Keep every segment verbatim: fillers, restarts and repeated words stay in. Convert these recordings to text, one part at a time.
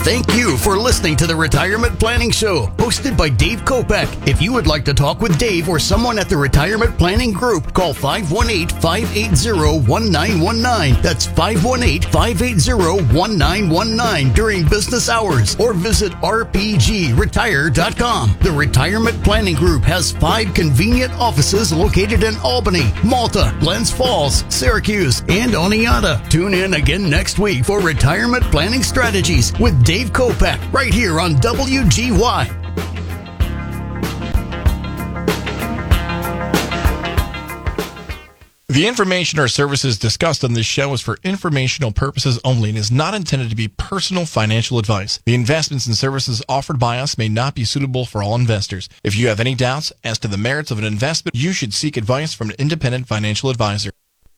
Thank you for listening to the Retirement Planning Show, hosted by Dave Kopeck. If you would like to talk with Dave or someone at the Retirement Planning Group, call five one eight, five eight zero, one nine one nine. That's five one eight, five eight zero, one nine one nine during business hours, or visit r p g retire dot com. The Retirement Planning Group has five convenient offices located in Albany, Malta, Glens Falls, Syracuse, and Oneonta. Tune in again next week for Retirement Planning Strategies with Dave Kopeck, right here on W G Y. The information or services discussed on this show is for informational purposes only and is not intended to be personal financial advice. The investments and services offered by us may not be suitable for all investors. If you have any doubts as to the merits of an investment, you should seek advice from an independent financial advisor.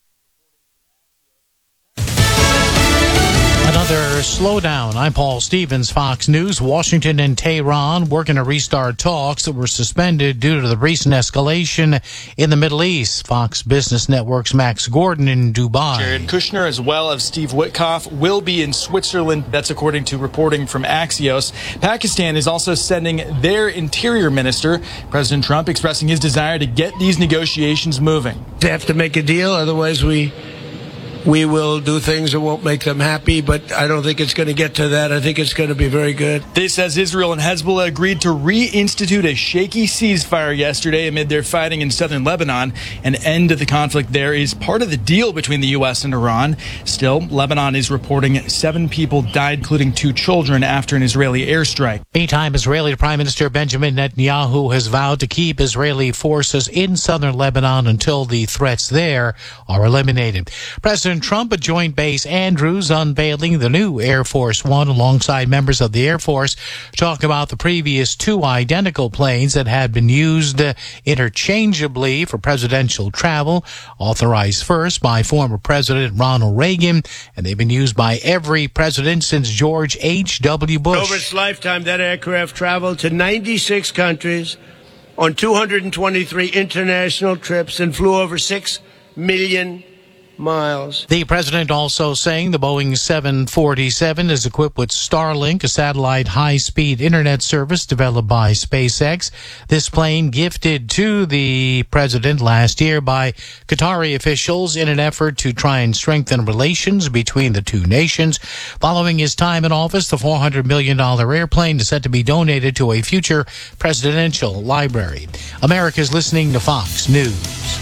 Another slowdown. I'm Paul Stevens, Fox News. Washington and Tehran working to restart talks that were suspended due to the recent escalation in the Middle East. Fox Business Network's Max Gordon in Dubai. Jared Kushner, as well as Steve Witkoff, will be in Switzerland. That's according to reporting from Axios. Pakistan is also sending their interior minister, President Trump, expressing his desire to get these negotiations moving. They have to make a deal, otherwise we... We will do things that won't make them happy, but I don't think it's going to get to that. I think it's going to be very good. This as Israel and Hezbollah agreed to reinstitute a shaky ceasefire yesterday amid their fighting in southern Lebanon. An end to the conflict there is part of the deal between the U S and Iran. Still, Lebanon is reporting seven people died, including two children, after an Israeli airstrike. Meantime, Israeli Prime Minister Benjamin Netanyahu has vowed to keep Israeli forces in southern Lebanon until the threats there are eliminated. President Trump at Joint Base Andrews unveiling the new Air Force One alongside members of the Air Force, talking about the previous two identical planes that had been used uh, interchangeably for presidential travel, authorized first by former President Ronald Reagan, and they've been used by every president since George H W Bush. Over its lifetime, that aircraft traveled to ninety-six countries on two hundred twenty-three international trips and flew over six million miles. The president also saying the Boeing seven forty-seven is equipped with Starlink, a satellite high-speed internet service developed by SpaceX. This plane gifted to the president last year by Qatari officials in an effort to try and strengthen relations between the two nations. Following his time in office, the four hundred million dollars airplane is set to be donated to a future presidential library. America's listening to Fox News.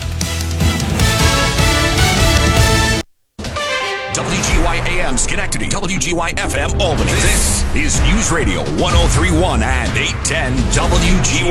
W G Y A M Schenectady, W G Y F M Albany. This is News Radio one oh three point one and eight ten W G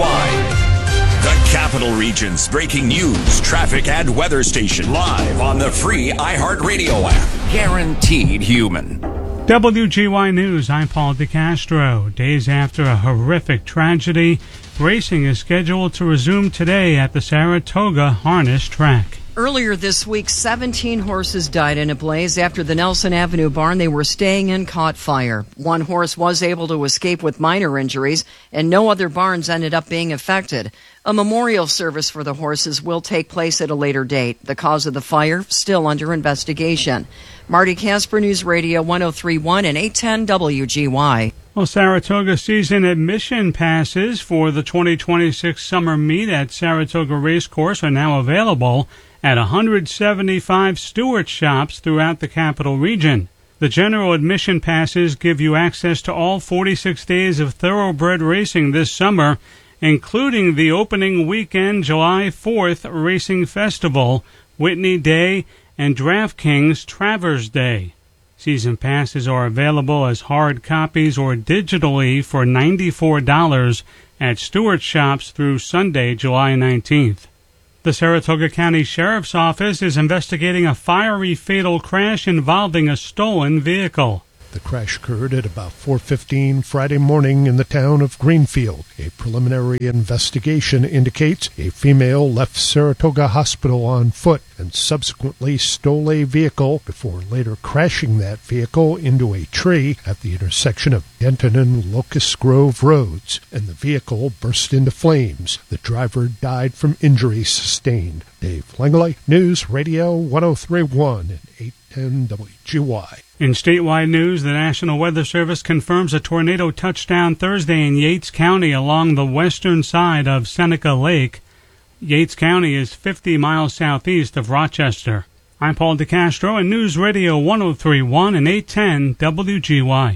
Y. The Capital Region's breaking news, traffic, and weather station live on the free iHeartRadio app. Guaranteed human. W G Y News, I'm Paul DeCastro. Days after a horrific tragedy, racing is scheduled to resume today at the Saratoga Harness Track. Earlier this week, seventeen horses died in a blaze after the Nelson Avenue barn they were staying in caught fire. One horse was able to escape with minor injuries, and no other barns ended up being affected. A memorial service for the horses will take place at a later date. The cause of the fire still under investigation. Marty Casper, News Radio one oh three point one and eight ten W G Y. Well, Saratoga season admission passes for the twenty twenty-six summer meet at Saratoga Racecourse are now available at one hundred seventy-five Stewart shops throughout the Capital Region. The general admission passes give you access to all forty-six days of thoroughbred racing this summer, including the opening weekend July fourth Racing Festival, Whitney Day, and DraftKings Travers Day. Season passes are available as hard copies or digitally for ninety-four dollars at Stewart shops through Sunday, July nineteenth. The Saratoga County Sheriff's Office is investigating a fiery fatal crash involving a stolen vehicle. The crash occurred at about four fifteen Friday morning in the town of Greenfield. A preliminary investigation indicates a female left Saratoga Hospital on foot and subsequently stole a vehicle before later crashing that vehicle into a tree at the intersection of Denton and Locust Grove Roads, and the vehicle burst into flames. The driver died from injuries sustained. Dave Langley, News Radio one oh three point one and eight ten W G Y. In statewide news, the National Weather Service confirms a tornado touchdown Thursday in Yates County along the western side of Seneca Lake. Yates County is fifty miles southeast of Rochester. I'm Paul DeCastro in News Radio one oh three point one and eight ten W G Y.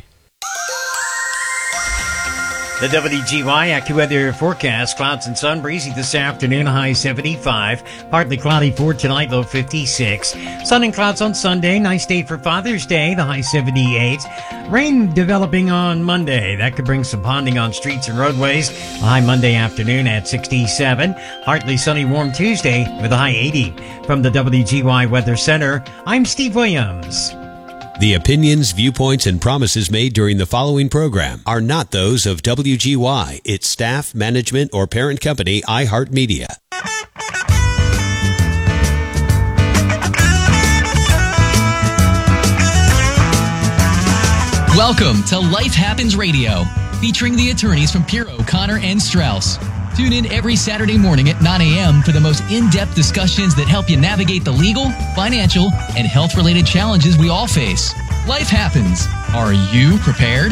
The W G Y AccuWeather forecast, clouds and sun, breezy this afternoon, high seventy-five. Partly cloudy for tonight, low fifty-six. Sun and clouds on Sunday, nice day for Father's Day, the high seventy-eight. Rain developing on Monday. That could bring some ponding on streets and roadways. A high Monday afternoon at sixty-seven. Partly sunny, warm Tuesday with a high eighty. From the W G Y Weather Center, I'm Steve Williams. The opinions, viewpoints, and promises made during the following program are not those of W G Y, its staff, management, or parent company, iHeartMedia. Welcome to Life Happens Radio, featuring the attorneys from Pirro, Connor, and Strauss. Tune in every Saturday morning at nine a.m. for the most in-depth discussions that help you navigate the legal, financial, and health-related challenges we all face. Life happens. Are you prepared?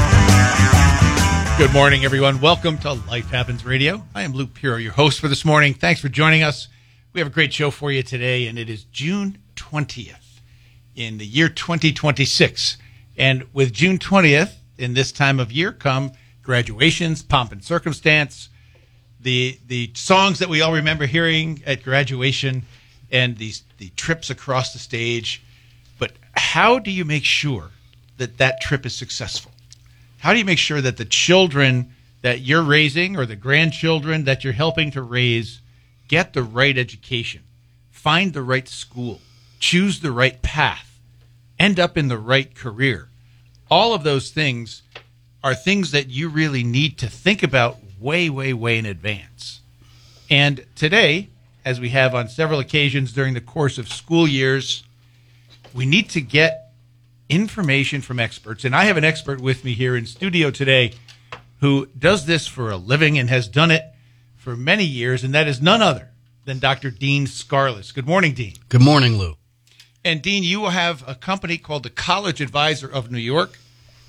Good morning, everyone. Welcome to Life Happens Radio. I am Luke Pirro, your host for this morning. Thanks for joining us. We have a great show for you today, and it is June twentieth in the year twenty twenty-six. And with June twentieth, in this time of year, come graduations, pomp and circumstance, the the songs that we all remember hearing at graduation, and these the trips across the stage. But how do you make sure that that trip is successful? How do you make sure that the children that you're raising or the grandchildren that you're helping to raise get the right education, find the right school, choose the right path, end up in the right career? All of those things are things that you really need to think about way, way, way in advance. And today, as we have on several occasions during the course of school years, we need to get information from experts. And I have an expert with me here in studio today who does this for a living and has done it for many years, and that is none other than Doctor Dean Scarless. Good morning, Dean. Good morning, Lou. And Dean, you have a company called the College Advisor of New York,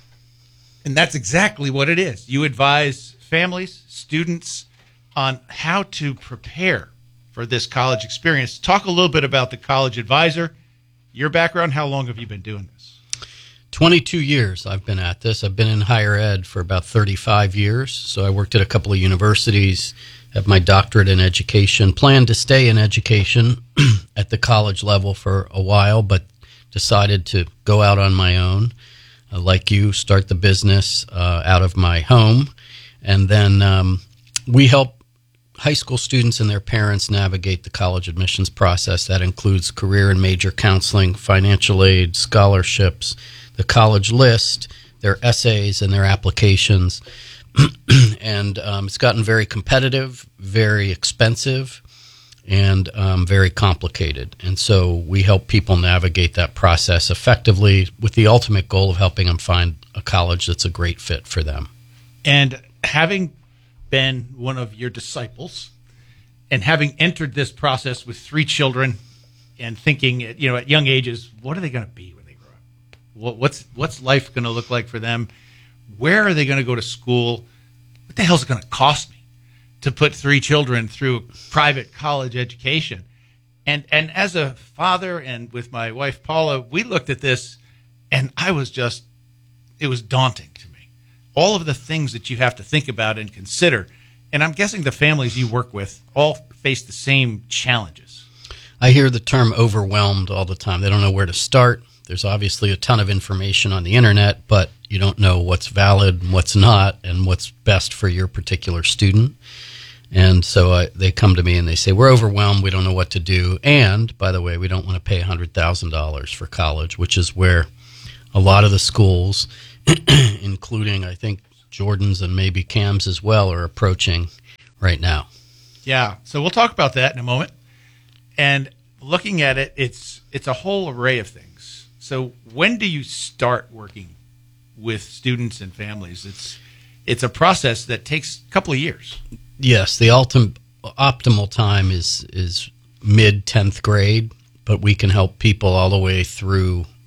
and that's exactly what it is. You advise families, students on how to prepare for this college experience. Talk a little bit about the College Advisor, your background. How long have you been doing this? twenty-two years I've been at this. I've been in higher ed for about thirty-five years. So I worked at a couple of universities, have my doctorate in education, planned to stay in education at the college level for a while, but decided to go out on my own, uh, like you, start the business uh, out of my home. And then um, we help high school students and their parents navigate the college admissions process. That includes career and major counseling, financial aid, scholarships, the college list, their essays and their applications. And um, it's gotten very competitive, very expensive, and um, very complicated. And so we help people navigate that process effectively with the ultimate goal of helping them find a college that's a great fit for them. And having been one of your disciples and having entered this process with three children and thinking, you know, at young ages, what are they going to be when they grow up? What, what's what's life going to look like for them? Where are they going to go to school? What the hell is it going to cost me to put three children through a private college education? And and as a father and with my wife Paula, we looked at this and I was just, it was daunting to me. All of the things that you have to think about and consider. And I'm guessing the families you work with all face the same challenges. I hear the term overwhelmed all the time. They don't know where to start. There's obviously a ton of information on the internet, but you don't know what's valid and what's not and what's best for your particular student. And so uh, they come to me and they say, we're overwhelmed. We don't know what to do. And, by the way, we don't want to pay one hundred thousand dollars for college, which is where a lot of the schools, including, I think, Jordan's and maybe Cam's as well, are approaching right now. Yeah, so we'll talk about that in a moment. And looking at it, it's it's a whole array of things. So when do you start working with students and families? It's it's a process that takes a couple of years. Yes, the ultim- optimal time is is mid tenth grade, but we can help people all the way through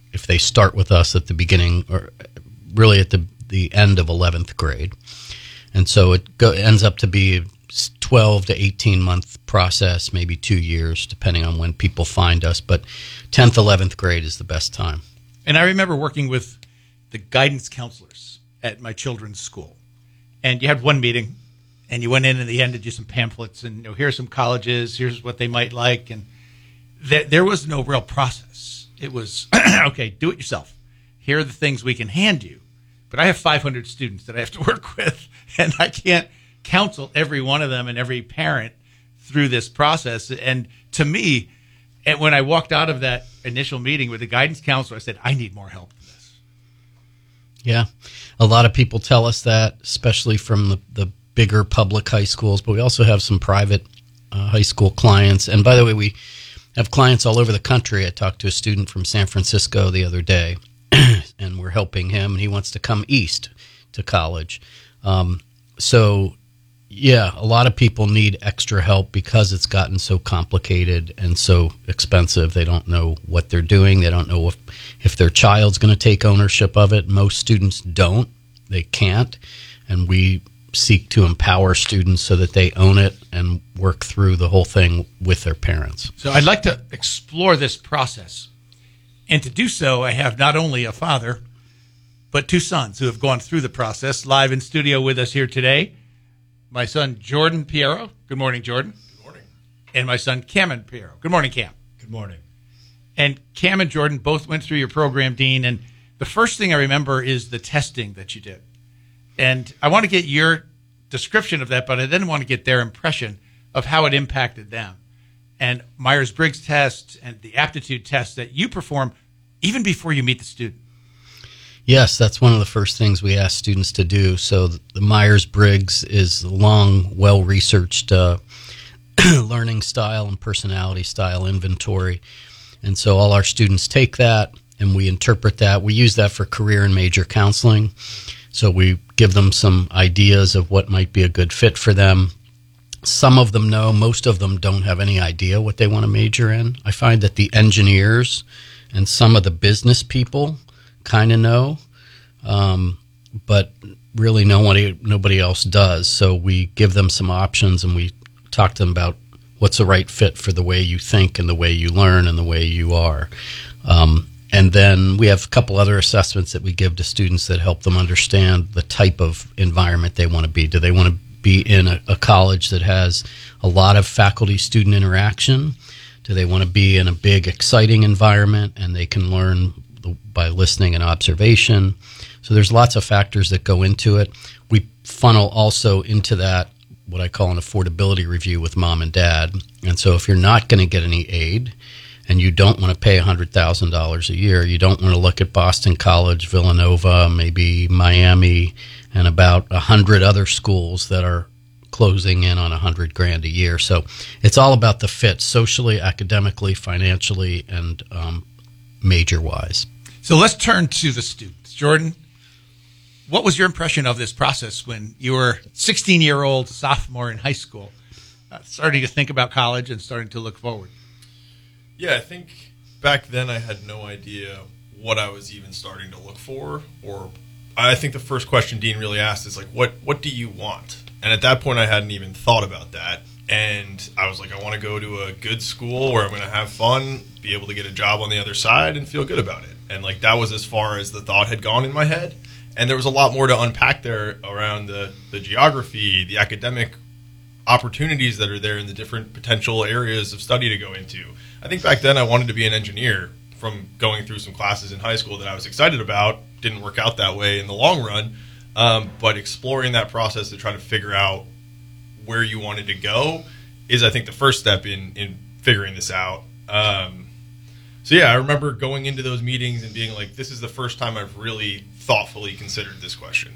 if they start with us at the beginning or really at the, the end of eleventh grade. And so it go, ends up to be a twelve to eighteen month process, maybe two years, depending on when people find us. But tenth, eleventh grade is the best time. And I remember working with the guidance counselors at my children's school. And you had one meeting, and you went in and they handed you some pamphlets, and you know, here's some colleges, here's what they might like. And th- there was no real process. It was, okay, do it yourself. Here are the things we can hand you. But I have five hundred students that I have to work with, and I can't counsel every one of them and every parent through this process. And to me, and when I walked out of that initial meeting with the guidance counselor, I said, I need more help in this. Yeah. A lot of people tell us that, especially from the, the bigger public high schools, but we also have some private uh, high school clients. And by the way, we have clients all over the country. I talked to a student from San Francisco the other day, and we're helping him, and he wants to come east to college. Um, so, yeah, a lot of people need extra help because it's gotten so complicated and so expensive. They don't know what they're doing. They don't know if, if their child's going to take ownership of it. Most students don't. They can't. And we seek to empower students so that they own it and work through the whole thing with their parents. So I'd like to explore this process. And to do so, I have not only a father, but two sons who have gone through the process. Live in studio with us here today, my son, Jordan Piero. Good morning, Jordan. Good morning. And my son, Cameron Piero. Good morning, Cam. Good morning. And Cam and Jordan both went through your program, Dean. And the first thing I remember is the testing that you did. And I want to get your description of that, but I then want to get their impression of how it impacted them. And Myers-Briggs test and the aptitude test that you perform even before you meet the student. Yes, that's one of the first things we ask students to do. So the Myers-Briggs is a long, well-researched uh, learning style and personality style inventory. And so all our students take that, and we interpret that. We use that for career and major counseling. So we give them some ideas of what might be a good fit for them. Some of them know, most of them don't have any idea what they want to major in. I find that the engineers and some of the business people kind of know, um, but really nobody, nobody else does. So we give them some options, and we talk to them about what's the right fit for the way you think and the way you learn and the way you are. Um, and then we have a couple other assessments that we give to students that help them understand the type of environment they want to be. Do they want to be in a, a college that has a lot of faculty-student interaction? Do they want to be in a big, exciting environment and they can learn by listening and observation? So there's lots of factors that go into it. We funnel also into that what I call an affordability review with mom and dad. And so if you're not going to get any aid and you don't want to pay one hundred thousand dollars a year, you don't want to look at Boston College, Villanova, maybe Miami, and about one hundred other schools that are closing in on one hundred grand a year. So it's all about the fit, socially, academically, financially, and um, major-wise. So let's turn to the students. Jordan, what was your impression of this process when you were a sixteen-year-old sophomore in high school, uh, starting to think about college and starting to look forward? Yeah, I think back then I had no idea what I was even starting to look for. Or I think the first question Dean really asked is, like, what, what do you want? And at that point, I hadn't even thought about that. And I was like, I want to go to a good school where I'm going to have fun, be able to get a job on the other side, and feel good about it. And, like, that was as far as the thought had gone in my head. And there was a lot more to unpack there around the, the geography, the academic opportunities that are there in the different potential areas of study to go into. I think back then I wanted to be an engineer from going through some classes in high school that I was excited about. Didn't work out that way in the long run. Um, but exploring that process to try to figure out where you wanted to go is, I think, the first step in, in figuring this out. Um, so, yeah, I remember going into those meetings and being like, this is the first time I've really thoughtfully considered this question.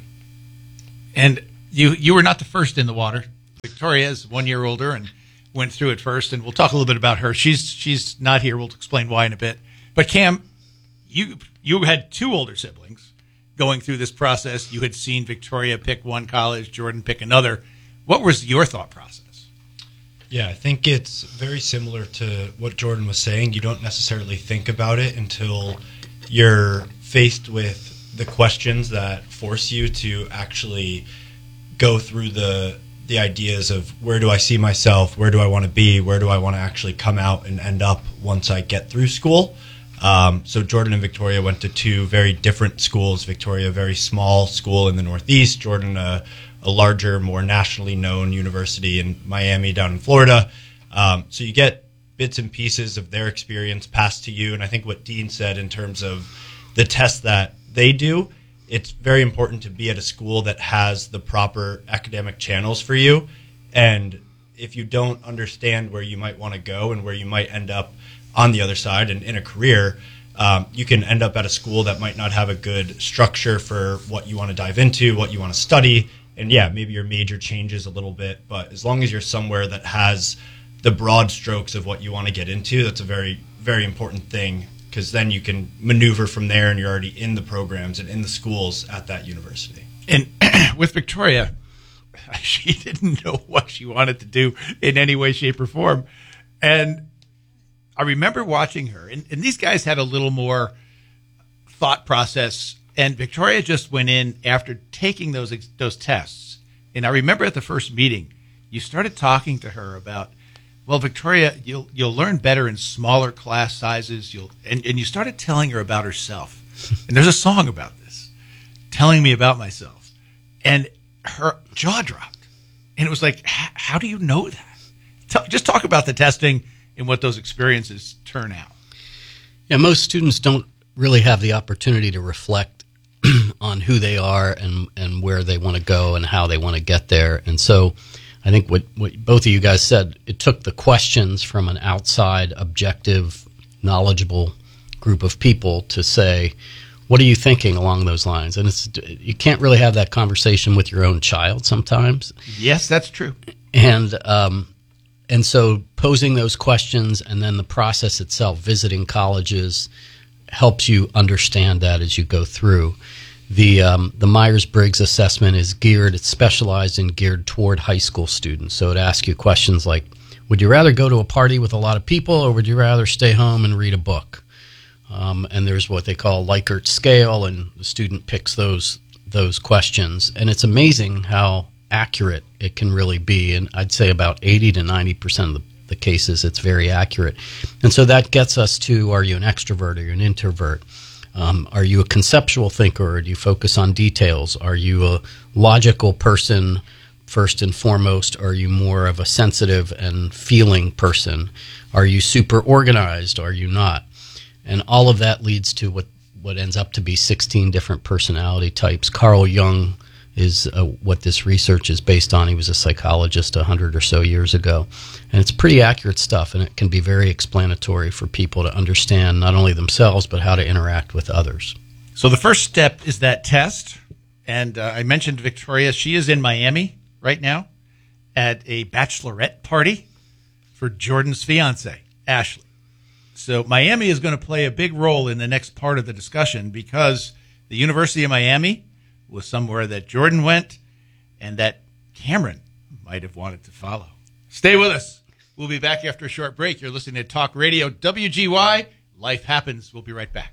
And you you were not the first in the water. Victoria is one year older and went through it first, and we'll talk a little bit about her. She's she's not here. We'll explain why in a bit. But, Cam, you you had two older siblings going through this process. You had seen Victoria pick one college, Jordan pick another. What was your thought process? Yeah, I think it's very similar to what Jordan was saying. You don't necessarily think about it until you're faced with the questions that force you to actually go through the the ideas of where do I see myself, where do I want to be, where do I want to actually come out and end up once I get through school. Um, so Jordan and Victoria went to two very different schools. Victoria, a very small school in the Northeast. Jordan, a, a larger, more nationally known university in Miami down in Florida. Um, so you get bits and pieces of their experience passed to you. And I think what Dean said in terms of the tests that they do, it's very important to be at a school that has the proper academic channels for you. And if you don't understand where you might want to go and where you might end up on the other side and in a career, um, you can end up at a school that might not have a good structure for what you want to dive into, what you want to study. And yeah, maybe your major changes a little bit, but as long as you're somewhere that has the broad strokes of what you want to get into, that's a very, very important thing, because then you can maneuver from there and you're already in the programs and in the schools at that university. And with Victoria, she didn't know what she wanted to do in any way, shape, or form. And I remember watching her, and, and these guys had a little more thought process, and Victoria just went in after taking those those tests. And I remember at the first meeting, you started talking to her about, well, Victoria, you'll you'll learn better in smaller class sizes. You'll and, and you started telling her about herself. And there's a song about this, telling me about myself. And her jaw dropped. And it was like, how do you know that? Tell, just talk about the testing and what those experiences turn out. Yeah, most students don't really have the opportunity to reflect on who they are and, and where they want to go and how they want to get there. And so I think what, what both of you guys said, it took the questions from an outside, objective, knowledgeable group of people to say, what are you thinking along those lines? And it's you can't really have that conversation with your own child sometimes. Yes, that's true. And um, and so posing those questions and then the process itself, visiting colleges, helps you understand that as you go through. The um, the Myers-Briggs assessment is geared, it's specialized and geared toward high school students. So it asks you questions like, would you rather go to a party with a lot of people or would you rather stay home and read a book? Um, and there's what they call Likert scale, and the student picks those those questions. And it's amazing how accurate it can really be. And I'd say about eighty to ninety percent of the, the cases, it's very accurate. And so that gets us to, are you an extrovert or are you an introvert? Um, are you a conceptual thinker or do you focus on details? Are you a logical person first and foremost? Are you more of a sensitive and feeling person? Are you super organized? Are you not? And all of that leads to what, what ends up to be sixteen different personality types. Carl Jung is uh, what this research is based on. He was a psychologist a hundred or so years ago. And it's pretty accurate stuff, and it can be very explanatory for people to understand not only themselves, but how to interact with others. So the first step is that test. And uh, I mentioned Victoria. She is in Miami right now at a bachelorette party for Jordan's fiance, Ashley. So Miami is going to play a big role in the next part of the discussion because the University of Miami was somewhere that Jordan went and that Cameron might have wanted to follow. Stay with us. We'll be back after a short break. You're listening to Talk Radio W G Y. Life happens. We'll be right back.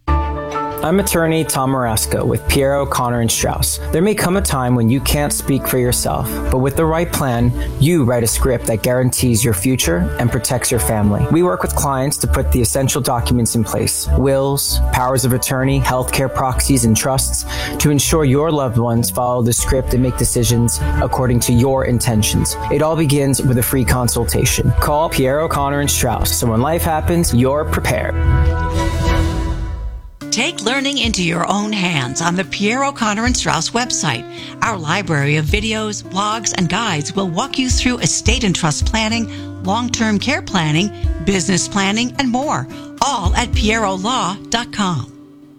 I'm attorney Tom Marasco with Piero, Connor, and Strauss. There may come a time when you can't speak for yourself, but with the right plan, you write a script that guarantees your future and protects your family. We work with clients to put the essential documents in place: wills, powers of attorney, healthcare proxies, and trusts to ensure your loved ones follow the script and make decisions according to your intentions. It all begins with a free consultation. Call Piero, Connor, and Strauss so when life happens, you're prepared. Take learning into your own hands on the Piero, Connor and Strauss website. Our library of videos, blogs, and guides will walk you through estate and trust planning, long-term care planning, business planning, and more, all at piero law dot com.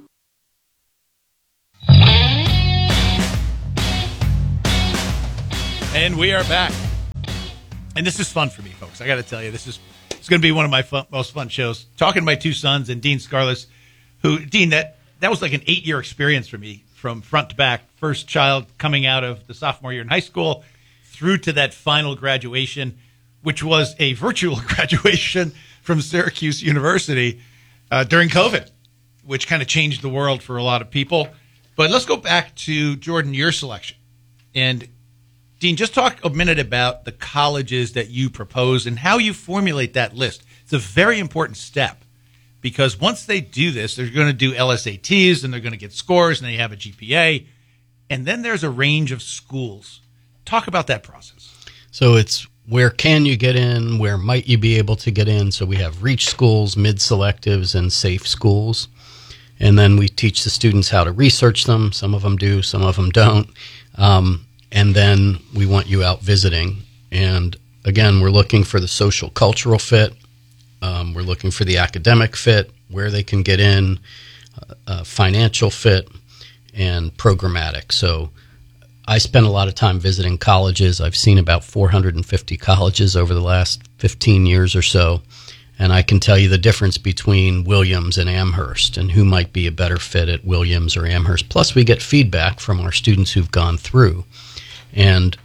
And we are back. And this is fun for me, folks. I got to tell you, this is it's going to be one of my fun, most fun shows. Talking to my two sons and Dean Scarless, who, Dean, that, that was like an eight-year experience for me from front to back. First child coming out of the sophomore year in high school through to that final graduation, which was a virtual graduation from Syracuse University uh, during COVID. which kind of changed the world for a lot of people. But let's go back to, Jordan, your selection. And, Dean, just talk a minute about the colleges that you propose and how you formulate that list. It's a very important step because once they do this, they're going to do L S A Ts and they're going to get scores and they have a G P A. And then there's a range of schools. Talk about that process. So it's where can you get in, where might you be able to get in. So we have reach schools, mid-selectives, and safe schools. And then we teach the students how to research them. Some of them do, some of them don't. Um, and then we want you out visiting. And again, we're looking for the social cultural fit. Um, we're looking for the academic fit, where they can get in, uh, uh, financial fit, and programmatic. So I spend a lot of time visiting colleges. I've seen about four hundred fifty colleges over the last fifteen years or so. And I can tell you the difference between Williams and Amherst and who might be a better fit at Williams or Amherst. Plus, we get feedback from our students who've gone through. And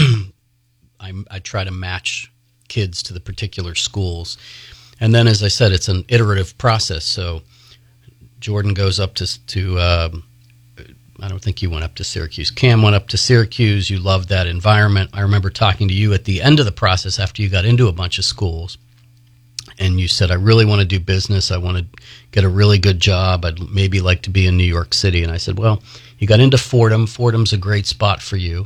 I, I try to match kids to the particular schools. And then, as I said, it's an iterative process. So Jordan goes up to, to uh, I don't think you went up to Syracuse. Cam went up to Syracuse. You loved that environment. I remember talking to you at the end of the process after you got into a bunch of schools. And you said, I really want to do business. I want to get a really good job. I'd maybe like to be in New York City. And I said, well, you got into Fordham. Fordham's a great spot for you.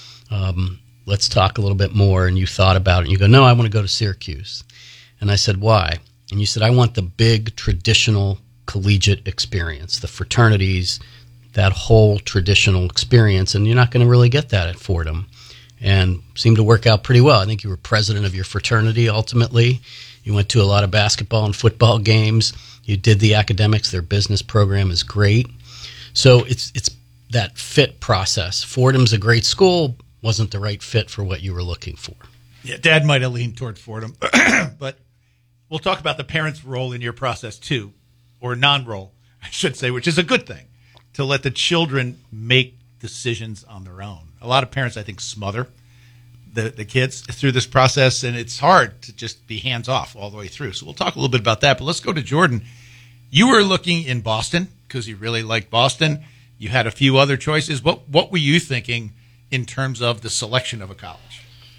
Um, let's talk a little bit more. And you thought about it. And you go, no, I want to go to Syracuse. And I said, why? And you said, I want the big traditional collegiate experience, the fraternities, that whole traditional experience. And you're not going to really get that at Fordham. And seemed to work out pretty well. I think you were president of your fraternity ultimately. You went to a lot of basketball and football games. You did the academics. Their business program is great. So it's it's that fit process. Fordham's a great school, wasn't the right fit for what you were looking for. Yeah, Dad might have leaned toward Fordham. But we'll talk about the parents' role in your process too, or non-role, I should say, which is a good thing, to let the children make decisions on their own. A lot of parents, I think, smother the, the kids through this process, and it's hard to just be hands-off all the way through. So we'll talk a little bit about that, but let's go to Jordan. You were looking in Boston because you really liked Boston. You had a few other choices. What what were you thinking in terms of the selection of a college?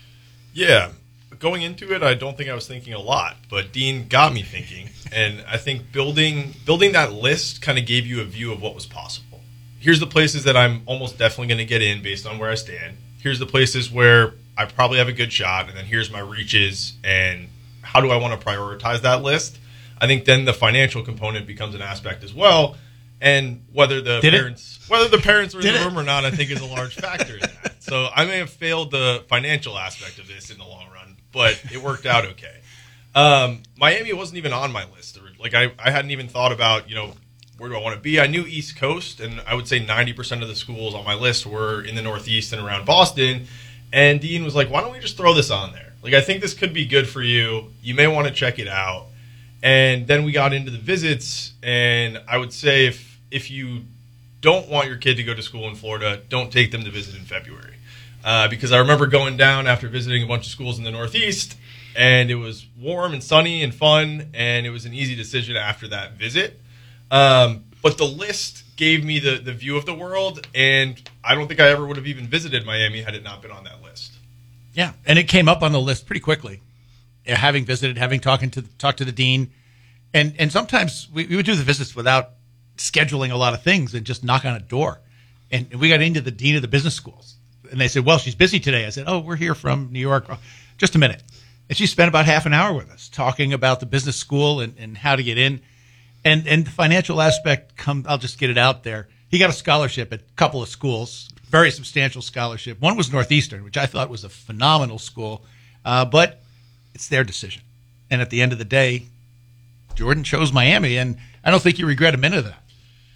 Yeah, going into it, I don't think I was thinking a lot, but Dean got me thinking, and I think building building that list kind of gave you a view of what was possible. Here's the places that I'm almost definitely going to get in based on where I stand. Here's the places where I probably have a good shot, and then here's my reaches, and how do I want to prioritize that list? I think then the financial component becomes an aspect as well, and whether the Did parents it? whether the parents were in Did the it? room or not, I think is a large factor in that. So I may have failed the financial aspect of this in the long run, but it worked out okay. Um, Miami wasn't even on my list. Like I, I hadn't even thought about, you know, where do I want to be? I knew East Coast, and I would say ninety percent of the schools on my list were in the Northeast and around Boston. And Dean was like, why don't we just throw this on there? Like, I think this could be good for you. You may want to check it out. And then we got into the visits, and I would say if if you don't want your kid to go to school in Florida, don't take them to visit in February. Uh, because I remember going down after visiting a bunch of schools in the Northeast, and it was warm and sunny and fun, and it was an easy decision after that visit. Um, but the list gave me the, the view of the world, and I don't think I ever would have even visited Miami had it not been on that list. Yeah, and it came up on the list pretty quickly. Yeah, having visited, having talking to talked to the dean, and and sometimes we, we would do the visits without scheduling a lot of things and just knock on a door. And we got into the dean of the business schools, and they said, "Well, she's busy today." I said, "Oh, we're here from New York." Just a minute, and she spent about half an hour with us talking about the business school and, and how to get in, and and the financial aspect. Come, I'll just get it out there. He got a scholarship at a couple of schools, very substantial scholarship. One was Northeastern, which I thought was a phenomenal school, uh, but it's their decision. And at the end of the day, Jordan chose Miami, and I don't think you regret a minute of that.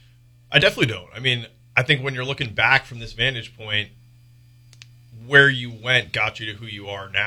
I definitely don't. I mean, I think when you're looking back from this vantage point, where you went got you to who you are now.